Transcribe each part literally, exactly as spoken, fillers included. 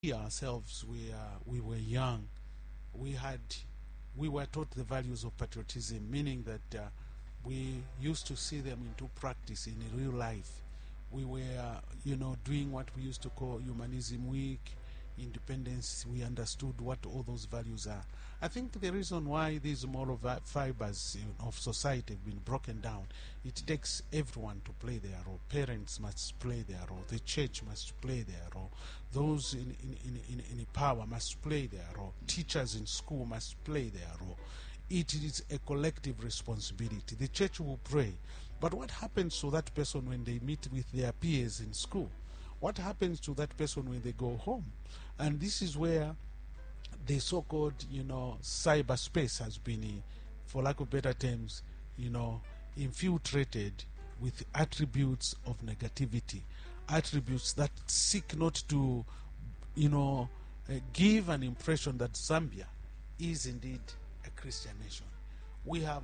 we ourselves, we, uh, we were young, we had, we were taught the values of patriotism, meaning that uh, we used to see them into practice in real life. We were, uh, you know, doing what we used to call Humanism Week, independence. We understood what all those values are. I think the reason why these moral fibers of society have been broken down, it takes everyone to play their role. Parents must play their role. The church must play their role. Those in, in, in, in, in power must play their role. Teachers in school must play their role. It is a collective responsibility. The church will pray. But what happens to that person when they meet with their peers in school? What happens to that person when they go home? And this is where the so-called, you know, cyberspace has been, for lack of better terms, you know, infiltrated with attributes of negativity, attributes that seek not to, you know, uh, give an impression that Zambia is indeed a Christian nation. We have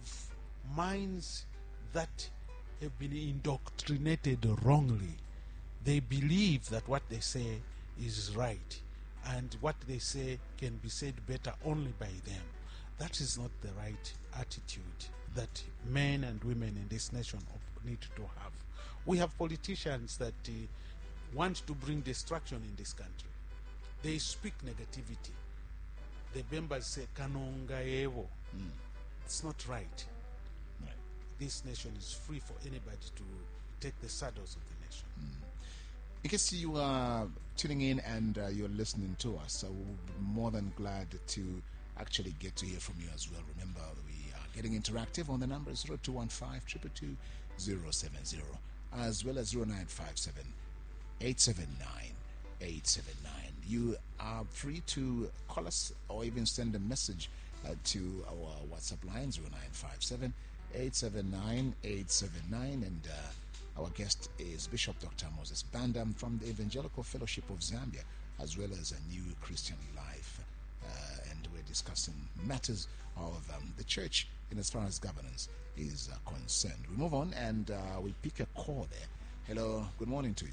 minds that have been indoctrinated wrongly. They believe that what they say is right, and what they say can be said better only by them. That is not the right attitude that men and women in this nation need to have. We have politicians that uh, want to bring destruction in this country. They speak negativity. The members say, Kanonga Evo. Mm. It's not right. right. This nation is free for anybody to take the saddles of the nation. Mm. In case you are tuning in and uh, you're listening to us, so we'll be more than glad to actually get to hear from you as well. Remember, we are getting interactive on the number zero two one five, two two two, zero seven zero, as well as zero nine five seven, eight seven nine, eight seven nine. You are free to call us or even send a message uh, to our WhatsApp line, zero nine five seven, eight seven nine, eight seven nine, and uh, our guest is Bishop Doctor Moses Bandam from the Evangelical Fellowship of Zambia, as well as a New Christian Life. Uh, and we're discussing matters of um, the church in as far as governance is uh, concerned. We move on and uh, we pick a call there. Hello, good morning to you.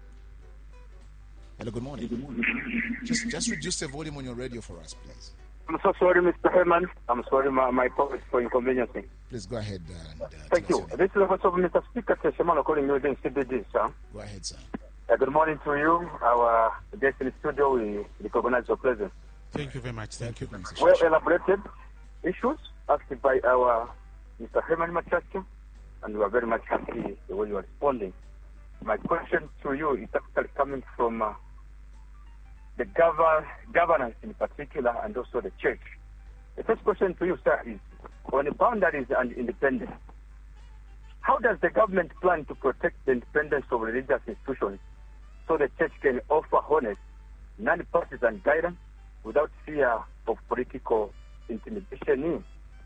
Hello, good morning. Good morning. Just, just reduce the volume on your radio for us, please. I'm so sorry, Mister Herman. I'm sorry, my, my apologies for inconveniencing. Please go ahead. Uh, and, uh, Thank you. This is the voice of Mister Speaker Shemano calling you again, C B D, sir. Go ahead, sir. Uh, good morning to you. Our guest in the studio, we recognize your presence. Thank you very much. Thank, Thank you. you. Well elaborated issues asked by our Mister Herman Machacha, and we are very much happy the way you are responding. My question to you is actually coming from uh, the govern governance in particular, and also the church. The first question to you, sir, is on the boundaries and independence, how does the government plan to protect the independence of religious institutions so the church can offer honest, non-partisan guidance without fear of political intimidation?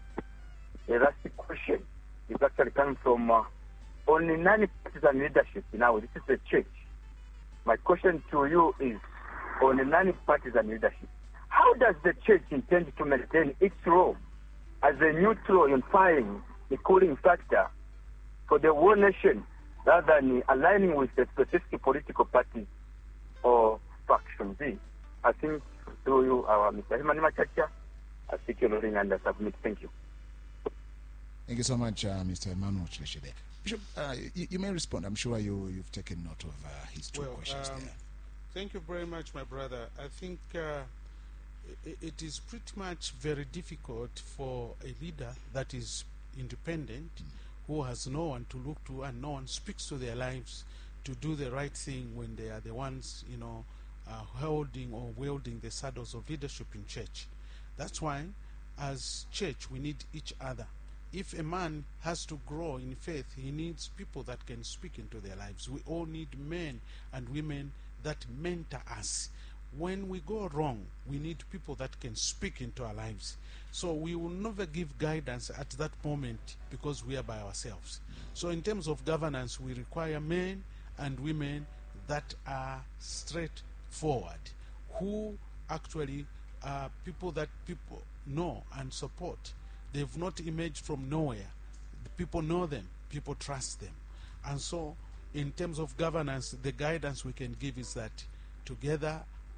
The last question is actually coming from uh, only non-partisan leadership. Now, this is the church. My question to you is, on a non-partisan leadership, how does the church intend to maintain its role as a neutral, unifying, the cooling factor for the whole nation, rather than aligning with the specific political parties or factions? I think through you, our Mister Herman Machacha, I seek your ruling and I submit. Thank you. Thank you so much, uh, Mister Emmanuel Chileshede. Bishop, uh, you, you may respond. I'm sure you, you've taken note of uh, his two well, questions um, there. Thank you very much, my brother. I think uh, it, it is pretty much very difficult for a leader that is independent, mm. who has no one to look to and no one speaks to their lives, to do the right thing when they are the ones, you know, uh, holding or wielding the saddles of leadership in church. That's why, as church, we need each other. If a man has to grow in faith, he needs people that can speak into their lives. We all need men and women that mentor us. When we go wrong, we need people that can speak into our lives. So we will never give guidance at that moment because we are by ourselves. So in terms of governance, we require men and women that are straightforward, who actually are people that people know and support. They've not emerged from nowhere. The people know them, people trust them. And so in terms of governance, the guidance we can give is that together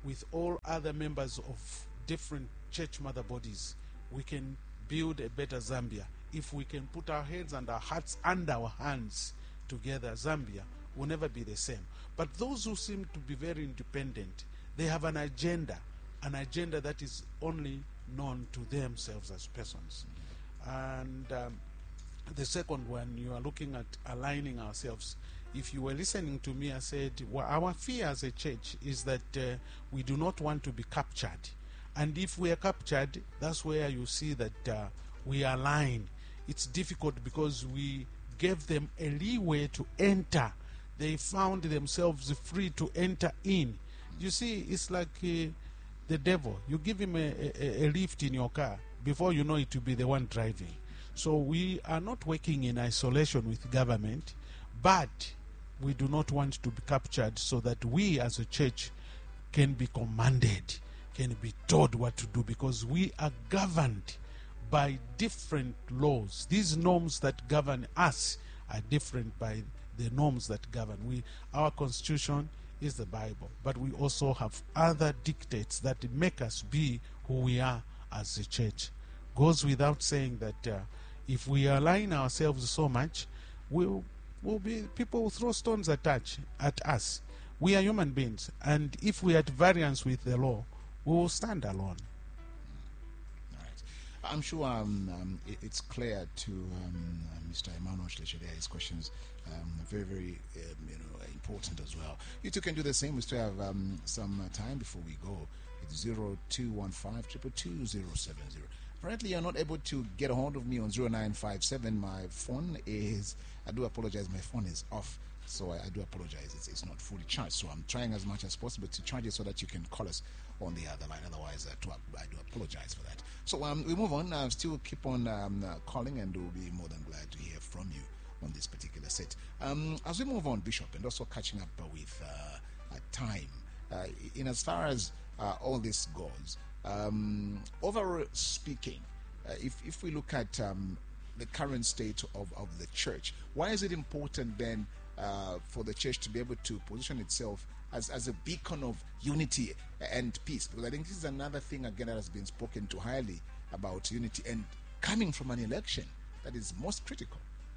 with all other members of different church mother bodies, we can build a better Zambia. If we can put our heads and our hearts and our hands together, Zambia will never be the same. But those who seem to be very independent, they have an agenda, an agenda that is only known to themselves as persons. And um, the second one, you are looking at aligning ourselves. If you were listening to me, I said, well, our fear as a church is that uh, we do not want to be captured. And if we are captured, that's where you see that uh, we align. It's difficult because we gave them a leeway to enter. They found themselves free to enter in. You see, it's like uh, the devil. You give him a, a, a lift in your car, before you know it, to be the one driving. So we are not working in isolation with government, but we do not want to be captured, so that we as a church can be commanded, can be told what to do, because we are governed by different laws. These norms that govern us are different by the norms that govern we. Our constitution is the Bible, but we also have other dictates that make us be who we are as a church. Goes without saying that uh, if we align ourselves so much, we'll, we'll be, people will throw stones at, touch, at us. We are human beings, and if we are at variance with the law, we will stand alone. I'm sure um, um, it, it's clear to um, uh, Mister Emmanuel Shleshedea, his questions um, very, very um, you know, important as well. You two can do the same. We still have um, some uh, time before we go. It's zero two one five two two two zero seven zero. Apparently, you're not able to get a hold of me on zero nine five seven. My phone is, I do apologize, my phone is off. So I, I do apologize. It's, it's not fully charged. So I'm trying as much as possible to charge it so that you can call us on the other line. Otherwise, uh, to, I do apologize for that. So um, we move on. Uh, still keep on um, uh, calling, and we'll be more than glad to hear from you on this particular set. Um, as we move on, Bishop, and also catching up uh, with uh, uh, time, uh, in as far as uh, all this goes, um, overall speaking, uh, if, if we look at um, the current state of, of the church, why is it important then uh, for the church to be able to position itself as, as a beacon of unity and peace? Because I think this is another thing, again, that has been spoken to highly about unity, and coming from an election that is most critical.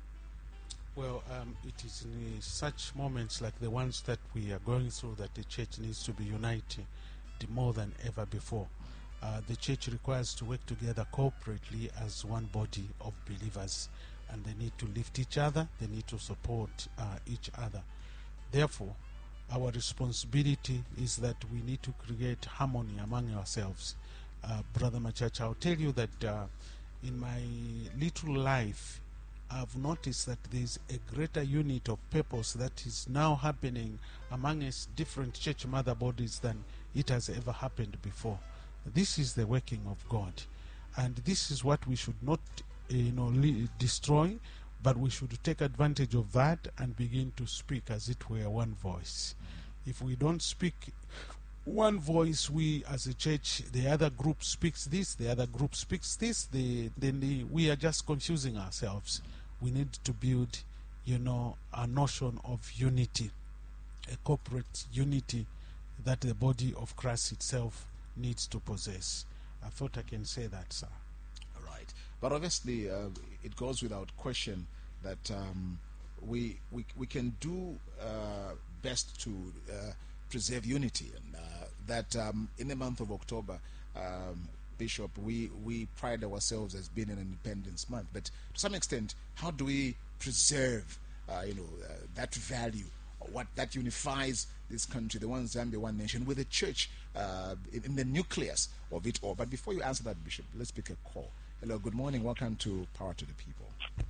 Well, um, it is in uh, such moments like the ones that we are going through that the church needs to be united more than ever before. Uh, the church requires to work together corporately as one body of believers, and they need to lift each other, they need to support uh, each other. Therefore, our responsibility is that we need to create harmony among ourselves. Uh, Brother Machacha, I'll tell you that uh, in my little life, I've noticed that there's a greater unit of purpose that is now happening among us different church mother bodies than it has ever happened before. This is the working of God, and this is what we should not uh, you know, li- destroy, but we should take advantage of that and begin to speak as it were one voice. If we don't speak one voice, we as a church, the other group speaks this, the other group speaks this, the, then the, we are just confusing ourselves. We need to build, you know, a notion of unity, a corporate unity that the body of Christ itself needs to possess. I thought I can say that, sir. All right. But obviously, uh, it goes without question that um, we, we we can do uh, best to uh, preserve unity, and uh, that um, in the month of October, um, Bishop, we, we pride ourselves as being an Independence Month. But to some extent, how do we preserve, uh, you know, uh, that value, or what that unifies this country, the one Zambia, one nation, with the church uh, in, in the nucleus of it all? But before you answer that, Bishop, let's pick a call. Hello, good morning. Welcome to Power to the People.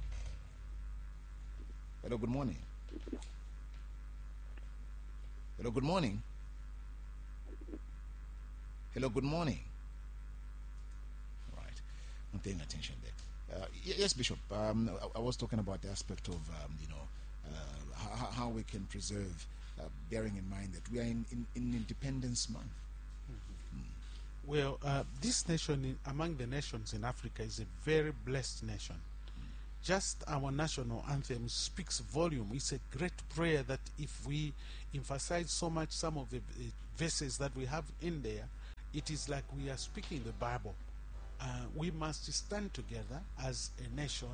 Hello, good morning. Hello, good morning. Hello, good morning. Right. I'm paying attention there. Uh, yes, Bishop. Um, I, I was talking about the aspect of, um, you know, uh, how, how we can preserve, uh, bearing in mind that we are in, in, in Independence Month. Mm-hmm. Mm. Well, uh, this nation, in, among the nations in Africa, is a very blessed nation. Mm. just our national anthem speaks volume. It's a great prayer that if we emphasize so much some of the uh, verses that we have in there, it is like we are speaking the Bible. Uh, we must stand together as a nation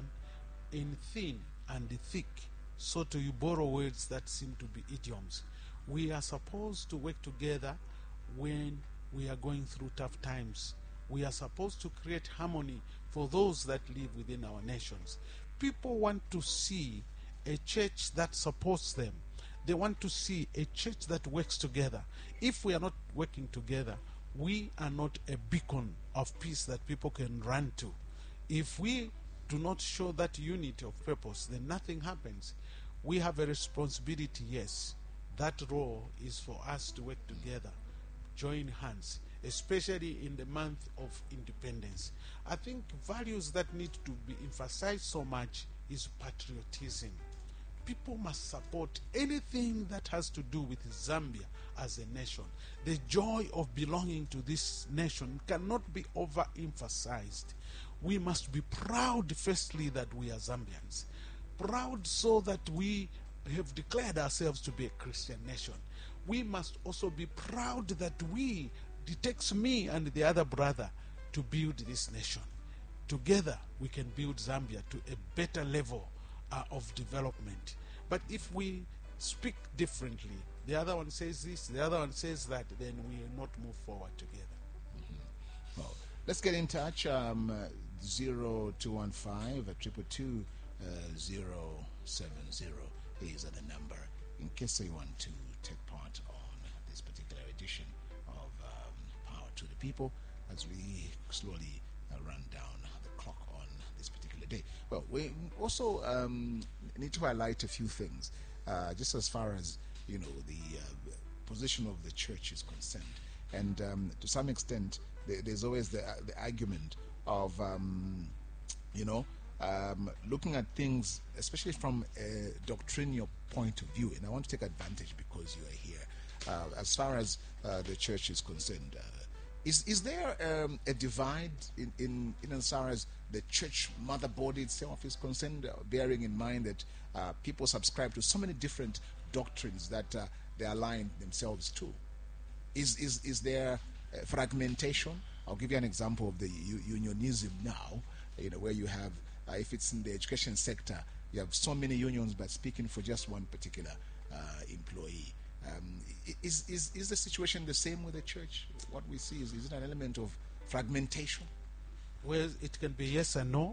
in thin and thick. So to you borrow words that seem to be idioms. We are supposed to work together when we are going through tough times. We are supposed to create harmony for those that live within our nations. People want to see a church that supports them. They want to see a church that works together. If we are not working together, we are not a beacon of peace that people can run to. If we do not show that unity of purpose, then nothing happens. We have a responsibility, yes. That role is for us to work together, join hands, especially in the month of independence. I think values that need to be emphasized so much is patriotism. People must support anything that has to do with Zambia as a nation. The joy of belonging to this nation cannot be overemphasized. We must be proud, firstly, that we are Zambians. Proud so that we have declared ourselves to be a Christian nation. We must also be proud that we, it takes me and the other brother to build this nation. Together, we can build Zambia to a better level uh, of development. But if we speak differently, the other one says this, the other one says that, then we will not move forward together. Mm-hmm. Well, let's get in touch. Um, uh, zero two one five triple two zero seven zero is the number in case you want to take part on this particular edition of um, Power to the People as we slowly uh, run down the clock on this particular day. Well, we also um, need to highlight a few things, uh, just as far as you know the uh, position of the church is concerned, and um, to some extent, there, there's always the, uh, the argument of um, you know. Um, looking at things, especially from a doctrinal point of view, and I want to take advantage because you are here. Uh, as far as uh, the church is concerned, uh, is is there um, a divide in, in in as far as the church mother body itself is concerned, uh, bearing in mind that uh, people subscribe to so many different doctrines that uh, they align themselves to? Is is is there uh, fragmentation? I'll give you an example of the u- unionism now, you know, where you have. Uh, if it's in the education sector, you have so many unions but speaking for just one particular uh, employee. Um, is, is, is the situation the same with the church? What we see is, is it an element of fragmentation? Well, it can be yes and no.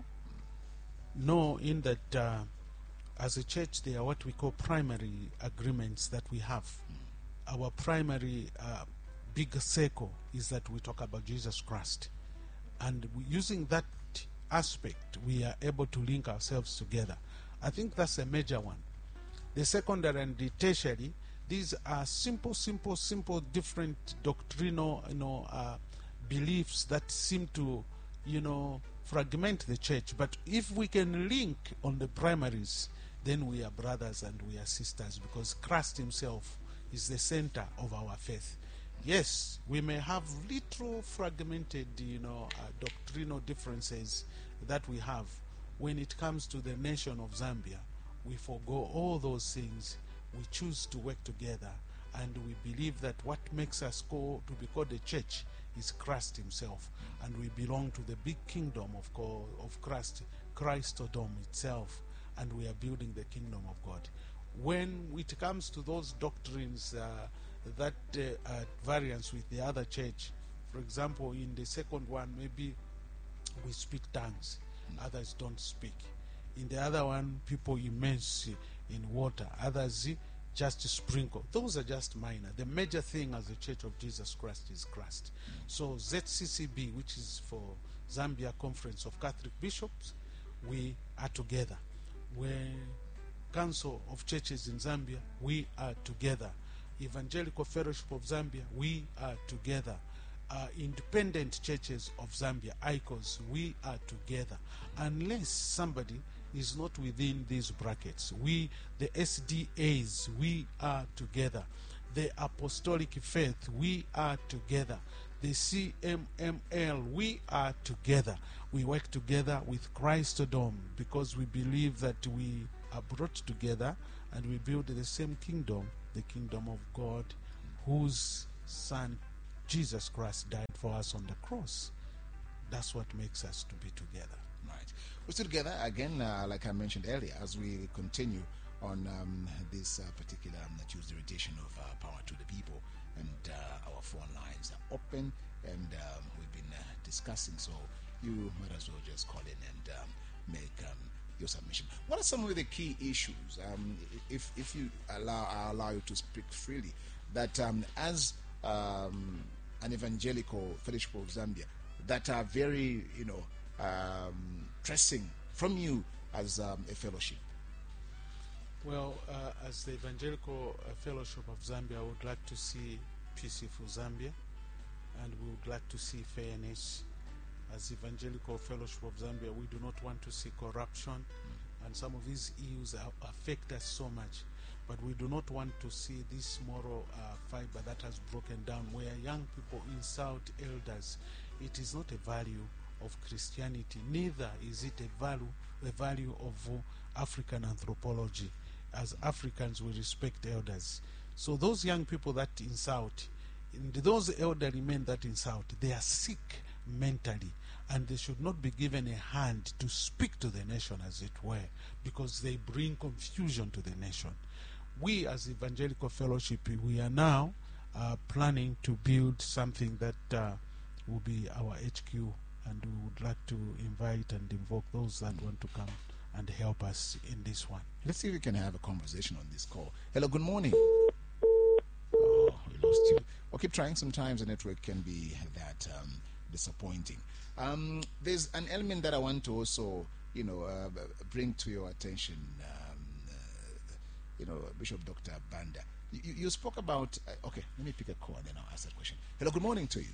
No, in that uh, as a church, there are what we call primary agreements that we have. Mm. Our primary uh, big circle is that we talk about Jesus Christ. And we, using that aspect, we are able to link ourselves together. I think that's a major one. The secondary and the tertiary, these are simple, simple, simple, different doctrinal, you know, uh, beliefs that seem to, you know, fragment the church. But if we can link on the primaries, then we are brothers and we are sisters, because Christ himself is the center of our faith. Yes, we may have little fragmented, you know, uh, doctrinal differences that we have. When it comes to the nation of Zambia, we forgo all those things. We choose to work together, and we believe that what makes us call, to be called a church is Christ himself, and we belong to the big kingdom of God, of Christ, Christendom itself, and we are building the kingdom of God. When it comes to those doctrines uh, that uh, are at variance with the other church, for example, in the second one, maybe we speak tongues, others don't speak. In the other one, people immerse in water, others just sprinkle. Those are just minor. The major thing as the Church of Jesus Christ is Christ. So Z C C B, which is for Zambia Conference of Catholic Bishops, we are together. When Council of Churches in Zambia, we are together. Evangelical Fellowship of Zambia, we are together. Uh, independent churches of Zambia, I C O S, we are together. Unless somebody is not within these brackets, we, the S D As, we are together. The Apostolic Faith, we are together. the C M M L, we are together. We work together with Christendom because we believe that we are brought together and we build the same kingdom, the kingdom of God, whose Son, Jesus Christ, died for us on the cross. That's what makes us to be together. Right. We're still together again, uh, like I mentioned earlier, as we continue on um, this uh, particular um, Tuesday edition of uh, Power to the People. And uh, our phone lines are open, and um, we've been uh, discussing, so you might as well just call in and um, make um, your submission. What are some of the key issues, um, if if you allow I allow you to speak freely, that um, as um, an evangelical fellowship of Zambia, that are very, you know, um, pressing from you as um, a fellowship? Well, uh, as the Evangelical uh, Fellowship of Zambia, I would like to see peaceful Zambia, and we would like to see fairness. As Evangelical Fellowship of Zambia, we do not want to see corruption, mm. and some of these issues affect us so much. But we do not want to see this moral uh, fiber that has broken down, where young people insult elders. It is not a value of Christianity, neither is it a value, a value of uh, African anthropology. As Africans, we respect elders. So those young people that insult, and those elderly men that insult, they are sick mentally, and they should not be given a hand to speak to the nation, as it were, because they bring confusion to the nation. We, as Evangelical Fellowship, we are now uh, planning to build something that uh, will be our H Q, and we would like to invite and invoke those that want to come and help us in this one. Let's see if we can have a conversation on this call. Hello, good morning. Oh, we lost you. Well, keep trying. Sometimes the network can be that um, disappointing. Um, there's an element that I want to also, you know, uh, bring to your attention, um, uh, you know, Bishop Doctor Banda. You, you spoke about, uh, okay, let me pick a call and then I'll ask that question. Hello, good morning to you.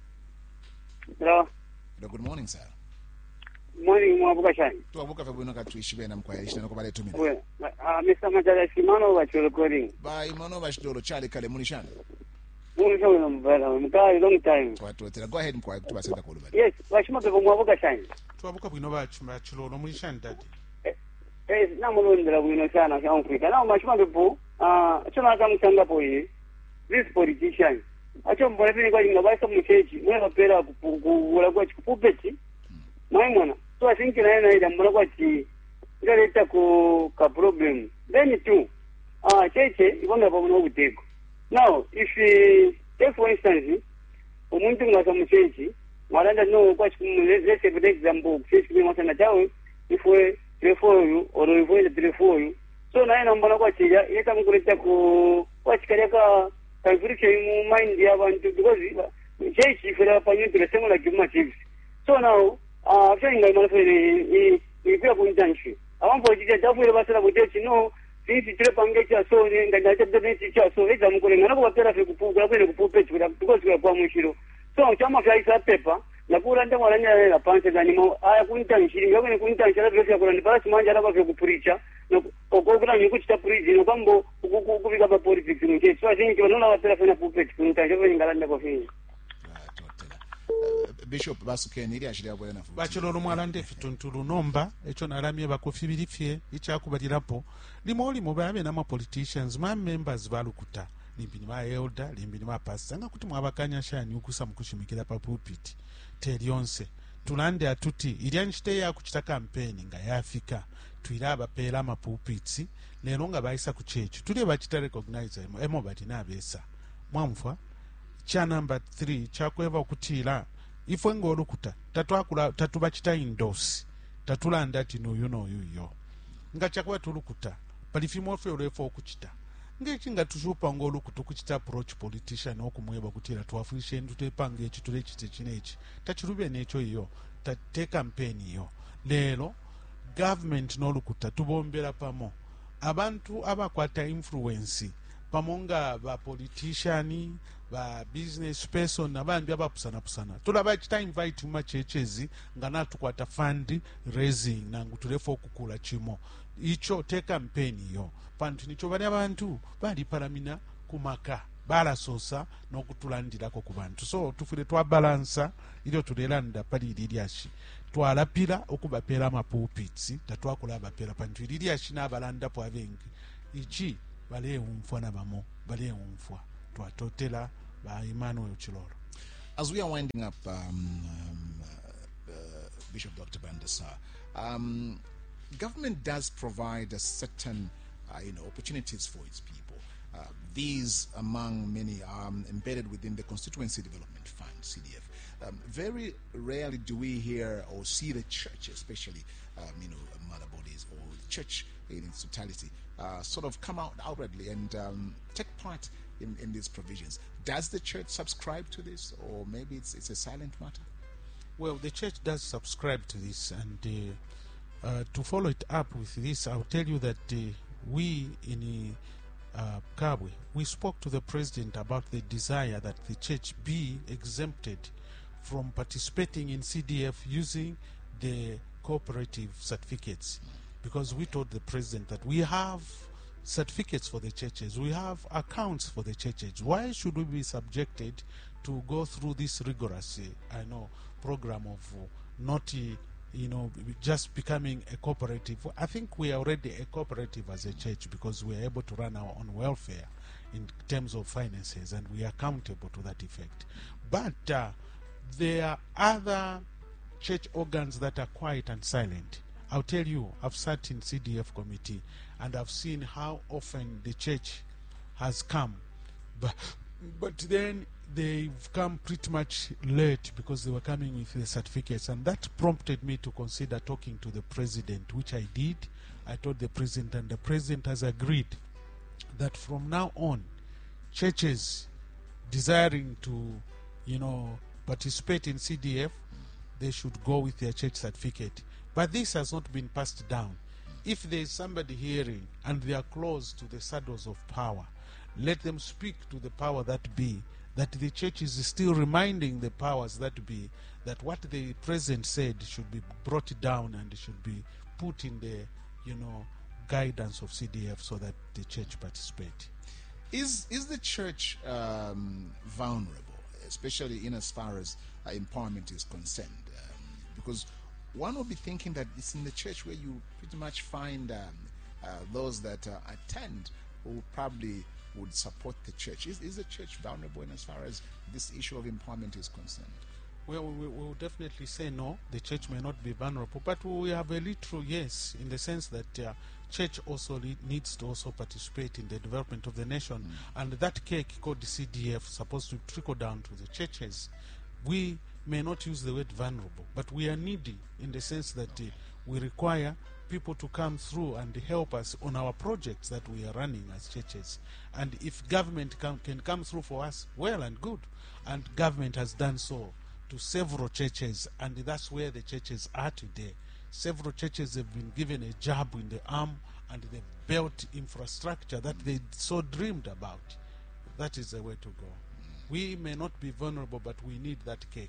Hello. Hello, good morning, sir. Morning, mwabuka shani. Tuwabuka febuno katuishibe na mkwaya ishina noko bale tumina. We, ah, Mister Majala Simano wa chulo coding. Ba imono bashidoro chale kale munishana. Munisha wino mbala, mkali long time. Watu watela, go ahead mkwaya kutuba senda kulu bale. Yes, washima pepo mwabuka shani. Tuwabuka bwino bachumba chulo no munishana dadi. Eh, na mulondela bwino shana sha Afrika. Na washima pepo, ah, chona hata mchanga po hii. This politician. Acho mbona pini kwa jinga basa mchechi, mwana pera kuwala kwa chikupupeti. Maimona, so I think na ina mbona kwa chi ikaleta ku ka problem. Then too, ah, cheche ibonga pa mwana ubuteko. Now, if we take for instance, umuntu ngasa mchechi, maranda no kwa chiku, let's say for example, chechi kwa masana chawe, if we pray for you, or if we pray for you. So na ina mbona kwa chi, yeta mkuleta ku, kwa chikareka conflict in mind ya bantu because chechi ifera pa nyintu le sema like massive. So now, ah, after inga imana fere ipira kunjanshi. Awambo jija dafu ile basala bujechi no, since tire pangecha so nga ndacha debeti cha so eza mukole ngana kwa pera fe kupuga kwene kupupe chira because kwa kwa mushiro. So chama fya isa pepa la kula ndamo lanya la panse ganimo aya kunjanshi ngabene kunjanshi la vyo kwa ndipala simanja la kwa kupuricha no okokura nyuko chita purizi no kambo kubika ba politics no che so azinki banona wa pera fe na pupe kunjanshi kwa ngala ndako fe. Bishop basukeni ili ashira bwena fu bachilolo mwalande fituntulu nomba echo nalamye bakofi bilifye ichakubalirapo limoli mubabe na ma politicians ma members balukuta limbini ma elder limbini ma pastor nga kuti mwabakanya shani ukusa mukushimikira pa pulpit telionse tulande atuti ilyanchite ya kuchita campaign nga yafika tuiraba pela ma pulpits lero nga baisa ku church tuli bachita recognize emo emo batina besa mwamfwa cha number three chakweva okutira ifwe ngolukuta tatwakula tatubachita indosi tatulanda ati noyo noyo yo nga chakwa tulukuta palifimo fwe olefo okuchita ngeki nga tushupa ngolukuta okuchita approach politician okumweba kutira twafuishe ndu tepange ekitule kite kinechi tachirube necho iyo tate campaign iyo lero government nolukuta tubombera pamo abantu abakwata influence pamonga ba politician ba business person nabandi abapusana pusana tulaba chita invite mu churches ngana tukwata fund raising nangu tulefo okukula chimo icho te campaign yo pantu nicho bali abantu bali paramina kumaka balasoosa n'okutulandirako ku bantu so tufire twabalansa ilyo tuleranda pali liryashi twalapira okubapeera amapuupitsi tatwakola abapeera pantu liryashi n'abalandapo abengi iki baleewunfwa nabamo baleewunfwa twatotera ba Emmanuel Chilolo. As we are winding up, um, um, uh, uh, Bishop Doctor Bandasa, um, government does provide a certain uh, you know, opportunities for its people. Uh, these, among many, are um, embedded within the Constituency Development Fund, C D F. Um, very rarely do we hear or see the church, especially um, you know, mother bodies or the church in its totality, uh, sort of come out outwardly and um, take part in, in these provisions. Does the church subscribe to this, or maybe it's it's a silent matter? Well, the church does subscribe to this, and uh, uh, to follow it up with this, I'll tell you that uh, we in uh, Kabwe, we spoke to the president about the desire that the church be exempted from participating in C D F using the cooperative certificates, because we told the president that we have certificates for the churches, we have accounts for the churches. Why should we be subjected to go through this rigorous, uh, I know, program of uh, not, uh, you know, just becoming a cooperative? I think we are already a cooperative as a church because we are able to run our own welfare in terms of finances, and we are accountable to that effect. But uh, there are other church organs that are quiet and silent. I'll tell you, I've sat in C D F committee and I've seen how often the church has come, but, but then they've come pretty much late because they were coming with the certificates, and that prompted me to consider talking to the president, which I did. I told the president, and the president has agreed that from now on, churches desiring to, you know, participate in C D F, they should go with their church certificate. But this has not been passed down. If there is somebody hearing and they are close to the saddles of power, let them speak to the power that be, that the church is still reminding the powers that be that what the president said should be brought down and should be put in the, you know, guidance of C D F so that the church participate. Is is the church um, vulnerable, especially in as far as uh, empowerment is concerned? Um, because one would be thinking that it's in the church where you pretty much find um, uh, those that uh, attend who probably would support the church. Is, is the church vulnerable in as far as this issue of empowerment is concerned? Well, we will definitely say no, the church may not be vulnerable, but we have a literal yes, in the sense that uh, church also le- needs to also participate in the development of the nation, mm. and that cake called the C D F supposed to trickle down to the churches. We may not use the word vulnerable, but we are needy in the sense that uh, we require people to come through and help us on our projects that we are running as churches. And if government can, can come through for us, well and good. And government has done so to several churches, and that's where the churches are today. Several churches have been given a jab in the arm, and they've built infrastructure that they so dreamed about. That is the way to go. We may not be vulnerable, but we need that cake.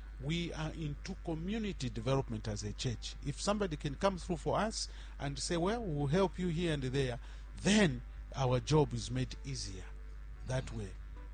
We are into community development as a church. If somebody can come through for us and say, well, we'll help you here and there, then our job is made easier that way.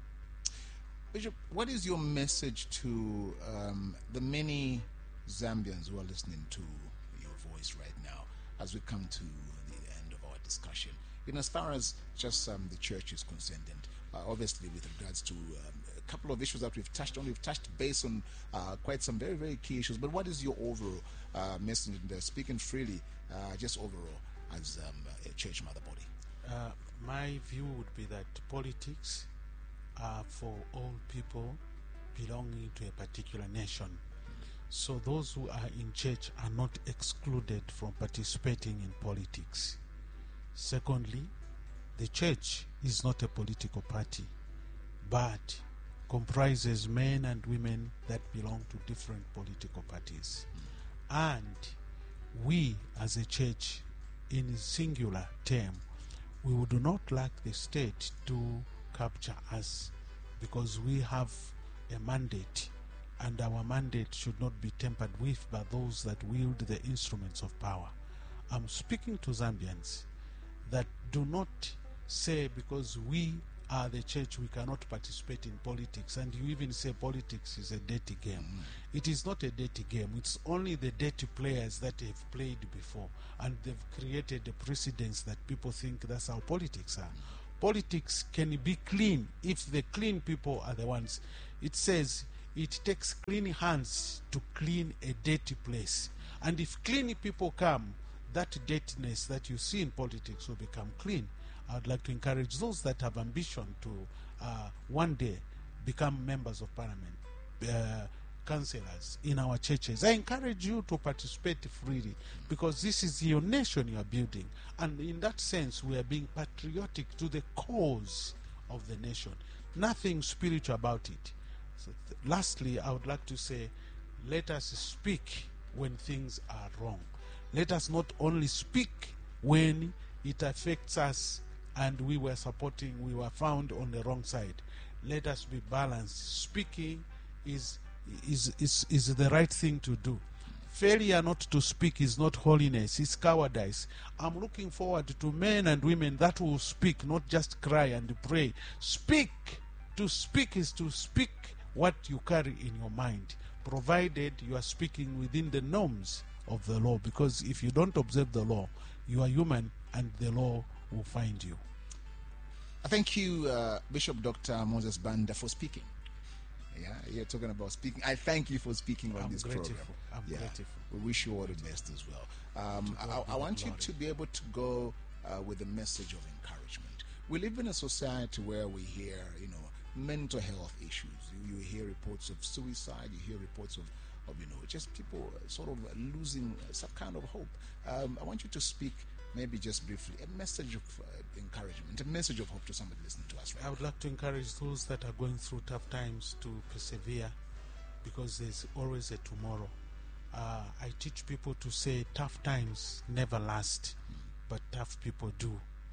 Bishop, what is your message to um, the many Zambians who are listening to your voice right now as we come to the end of our discussion? In as far as just um, the church is concerned, and uh, obviously with regards to um, a couple of issues that we've touched on, we've touched base on uh, quite some very, very key issues, but what is your overall uh, message, and, uh, speaking freely, uh, just overall as um, a church mother body? Uh, my view would be that politics are for all people belonging to a particular nation. So those who are in church are not excluded from participating in politics. Secondly, the church is not a political party, but comprises men and women that belong to different political parties. And we as a church, in a singular term, we would not like the state to capture us, because we have a mandate, and our mandate should not be tempered with by those that wield the instruments of power. I'm speaking to Zambians that do not say because we uh, the church, we cannot participate in politics, and you even say politics is a dirty game. Mm. It is not a dirty game. It's only the dirty players that have played before, and they've created a precedence that people think that's how politics are. Mm. Politics can be clean if the clean people are the ones. It says it takes clean hands to clean a dirty place. And if clean people come, that dirtiness that you see in politics will become clean. I would like to encourage those that have ambition to uh, one day become members of parliament, uh, councillors in our churches. I encourage you to participate freely, because this is your nation you are building. And in that sense, we are being patriotic to the cause of the nation. Nothing spiritual about it. So th- lastly, I would like to say, let us speak when things are wrong. Let us not only speak when it affects us and we were supporting, we were found on the wrong side. Let us be balanced. Speaking is is is, is the right thing to do. Failure not to speak is not holiness, it's cowardice. I'm looking forward to men and women that will speak, not just cry and pray. Speak. To speak is to speak what you carry in your mind, provided you are speaking within the norms of the law, because if you don't observe the law, you are human and the law will find you. I thank you, uh, Bishop Doctor Moses Banda, for speaking. Yeah, you're talking about speaking. I thank you for speaking on I'm this grateful. program. I'm yeah. grateful. We wish you all the best as well. Um, I, I want you to be able to go uh, with a message of encouragement. We live in a society where we hear, you know, mental health issues. You, you hear reports of suicide. You hear reports of of, you know, just people sort of losing some kind of hope. Um, I want you to speak, maybe just briefly, a message of uh, encouragement, a message of hope to somebody listening to us right I would now. like to encourage those that are going through tough times to persevere, because there's always a tomorrow. Uh, I teach people to say tough times never last, mm. but tough people do.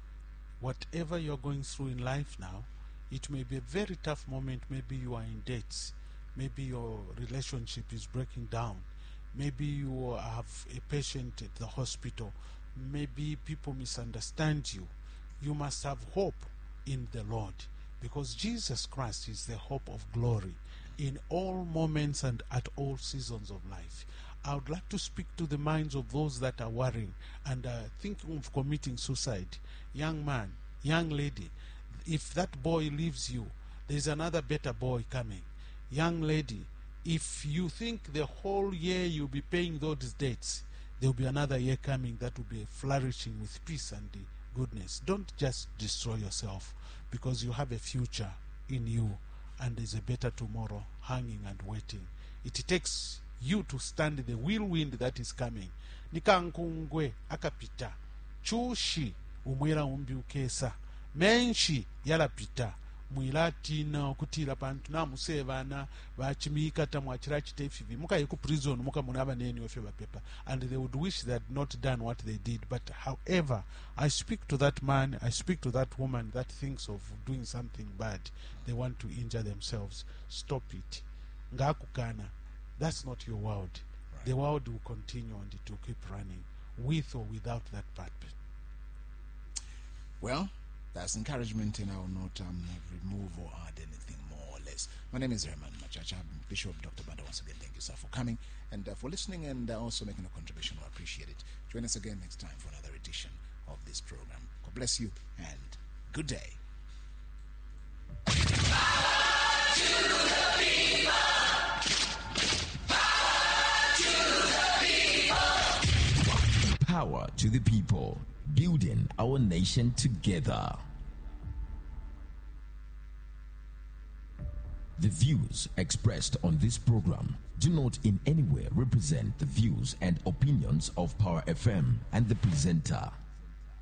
Whatever you're going through in life now, it may be a very tough moment. Maybe you are in debts. Maybe your relationship is breaking down. Maybe you have a patient at the hospital. Maybe people misunderstand you. You must have hope in the Lord, because Jesus Christ is the hope of glory in all moments and at all seasons of life. I would like to speak to the minds of those that are worrying and are thinking of committing suicide. Young man, young lady, if that boy leaves you, there's another better boy coming. Young lady, if you think the whole year you'll be paying those debts, there'll be another year coming that will be flourishing with peace and goodness. Don't just destroy yourself, because you have a future in you and there's a better tomorrow hanging and waiting. It takes you to stand the whirlwind that is coming. Nikankungwe akapita, chushi umwera umbiukesa, menshi yalapita, mwiratina okutira pantu namusevana bachimikata mwachira chitefivi muka ku prison muka munaba neni ofe bapepa, and they would wish they had not done what they did. But however, I speak to that man, I speak to that woman that thinks of doing something bad. They want to injure themselves. Stop it. Ngakukana. That's not your world. Right. The world will continue and it will keep running, with or without that bad person. Well, that's encouragement, and I will not um, remove or add anything more or less. My name is Herman Machacha. I'm Bishop Doctor Banda. Once again, thank you, sir, for coming and uh, for listening, and uh, also making a contribution. We appreciate it. Join us again next time for another edition of this program. God bless you, and good day. Power to the people, building our nation together. The views expressed on this program do not in any way represent the views and opinions of Power F M and the presenter.